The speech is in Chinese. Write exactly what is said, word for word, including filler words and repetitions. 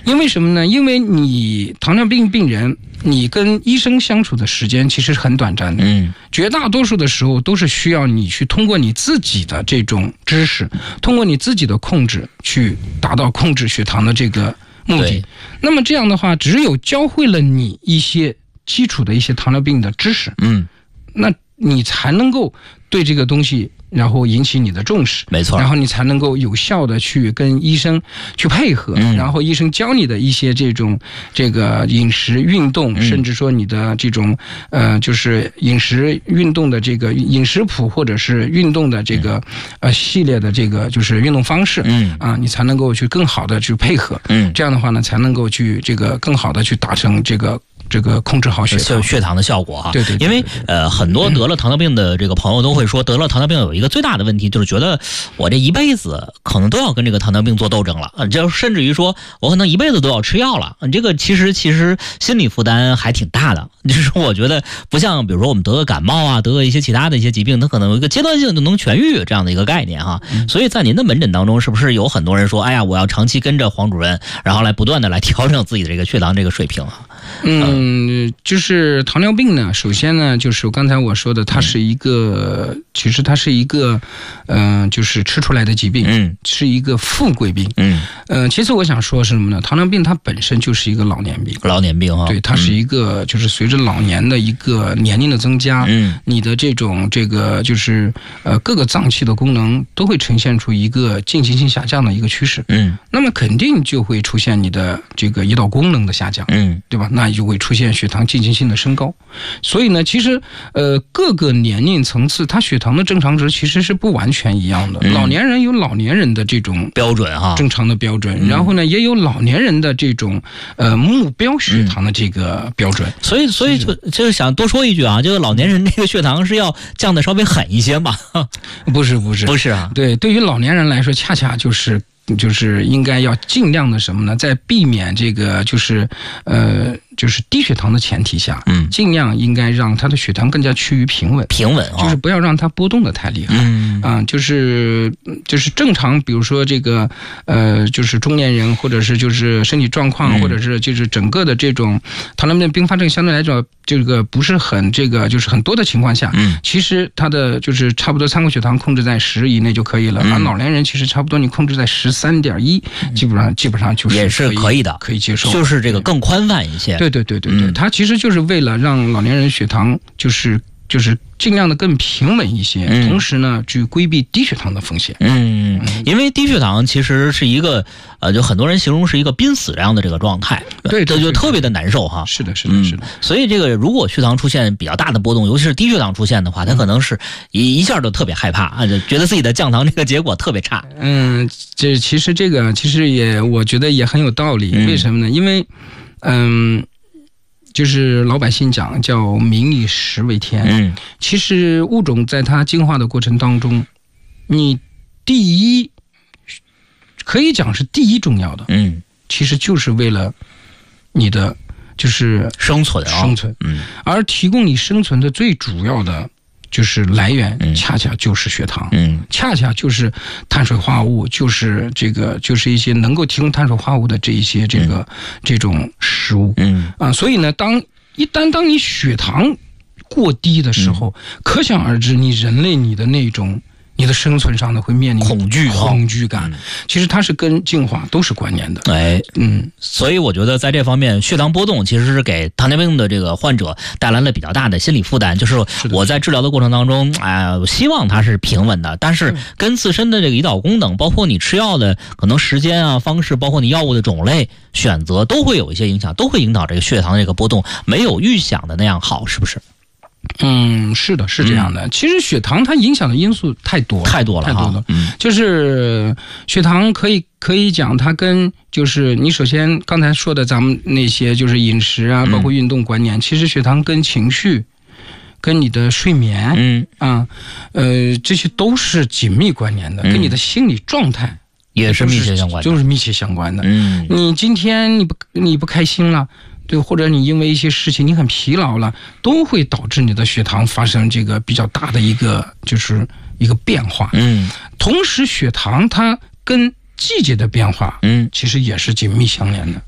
因为什么呢？因为你糖尿病病人，你跟医生相处的时间其实是很短暂的， 嗯， 绝大多数的时候都是需要你去通过你自己的这种知识，通过你自己的控制去达到控制血糖的这个目的。那么这样的话，只有教会了你一些基础的一些糖尿病的知识， 嗯， 那你才能够对这个东西然后引起你的重视， 没错， 然后你才能够有效的去跟医生去配合， 嗯、 然后医生教你的一些这种这个饮食、运动， 嗯、 甚至说你的这种呃，就是饮食、运动的这个饮食谱，或者是运动的这个、嗯、呃系列的这个就是运动方式， 嗯啊，你才能够去更好的去配合， 嗯， 这样的话呢，才能够去这个更好的去达成这个。这个控制好血糖血糖的效果哈， 对 对, 对, 对， 因为呃很多得了糖尿病的这个朋友都会说，得了糖尿病有一个最大的问题就是觉得我这一辈子可能都要跟这个糖尿病做斗争了，就甚至于说我可能一辈子都要吃药了。这个其实其实心理负担还挺大的，就是我觉得不像比如说我们得个感冒啊，得个一些其他的一些疾病，它可能有一个阶段性就能痊愈这样的一个概念哈。 嗯、 所以在您的门诊当中，是不是有很多人说，哎呀，我要长期跟着黄主任，然后来不断的来调整自己的这个血糖这个水平啊？ 嗯，就是糖尿病呢，首先呢，就是刚才我说的，它是一个，嗯、其实它是一个，嗯、呃，就是吃出来的疾病， 嗯， 是一个富贵病， 嗯， 呃，其实我想说什么呢？糖尿病它本身就是一个老年病， 老年病哈， 对，它是一个，就是随着老年的一个年龄的增加， 嗯， 你的这种这个就是呃各个脏器的功能都会呈现出一个进行性下降的一个趋势， 嗯， 那么肯定就会出现你的这个胰岛功能的下降， 嗯， 对吧？那就会出现血糖进行性的升高，所以呢，其实呃各个年龄层次，它血糖的正常值其实是不完全一样的。嗯、老年人有老年人的这种标准哈， 正常的标准， 嗯、 然后呢，也有老年人的这种呃目标血糖的这个标准。 嗯、所以，所以就就是想多说一句啊，就是老年人这个血糖是要降的稍微狠一些嘛？ 不是，不是， 不是啊。 对，对于老年人来说，恰恰就是。就是应该要尽量的什么呢？在避免这个就是呃就是低血糖的前提下， 嗯， 尽量应该让他的血糖更加趋于平稳， 平稳、哦， 就是不要让它波动的太厉害， 嗯啊，就是就是正常，比如说这个呃，就是中年人或者是就是身体状况， 嗯、 或者是就是整个的这种糖尿病并发症相对来讲这个不是很这个就是很多的情况下， 嗯， 其实它的就是差不多参考血糖控制在十以内就可以了，而、嗯、老年人其实差不多你控制在十三点一，基本上基本上就是也是可以的， 可以接受， 就是这个更宽泛一些。 对对对对对， 嗯、 它其实就是为了让老年人血糖就是就是尽量的更平稳一些， 嗯、 同时呢，去规避低血糖的风险。 嗯，因为低血糖其实是一个呃，就很多人形容是一个濒死这样的这个状态， 对， 这就特别的难受哈。 是的，是的，是的。 所以这个如果血糖出现比较大的波动，尤其是低血糖出现的话，他可能是一一下就特别害怕啊，就觉得自己的降糖这个结果特别差。 嗯，这其实这个其实也我觉得也很有道理。 嗯、 为什么呢？因为嗯。就是老百姓讲叫民以食为天， 嗯， 其实物种在它进化的过程当中，你第一可以讲是第一重要的， 嗯， 其实就是为了你的就是生存啊， 生存， 嗯， 而提供你生存的最主要的就是来源， 嗯、 恰恰就是血糖， 嗯， 恰恰就是碳水化合物，就是这个就是一些能够提供碳水化合物的这一些这个、嗯、这种食物， 嗯啊，所以呢，当一旦当你血糖过低的时候，嗯、可想而知，你人类你的那种。你的生存上呢会面临恐惧恐惧感， 嗯、 其实它是跟进化都是关联的。 哎， 嗯， 所以我觉得在这方面，血糖波动其实是给糖尿病的这个患者带来了比较大的心理负担。就是我在治疗的过程当中，哎、呃，希望它是平稳的，但是跟自身的这个胰岛功能，包括你吃药的可能时间啊、方式，包括你药物的种类选择，都会有一些影响，都会引导这个血糖的这个波动没有预想的那样好，是不是？ 嗯，是的，是这样的。嗯、其实血糖它影响的因素太多了， 太多了， 太多了。 嗯， 就是血糖可以可以讲，它跟就是你首先刚才说的咱们那些就是饮食啊，包括运动关联。嗯、其实血糖跟情绪、跟你的睡眠， 嗯啊，呃，这些都是紧密关联的，嗯、跟你的心理状态也是密切相关的， 就是密切相关的。 嗯， 你今天你不你不开心了。对，或者你因为一些事情你很疲劳了，都会导致你的血糖发生这个比较大的一个就是一个变化。 嗯， 同时血糖它跟季节的变化， 嗯， 其实也是紧密相连的。